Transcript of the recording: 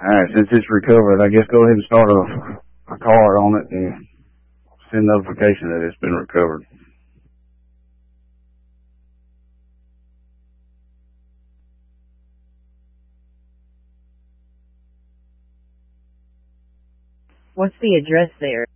Alright, since it's recovered, I guess go ahead and start a card on it and send notification that it's been recovered. What's the address there?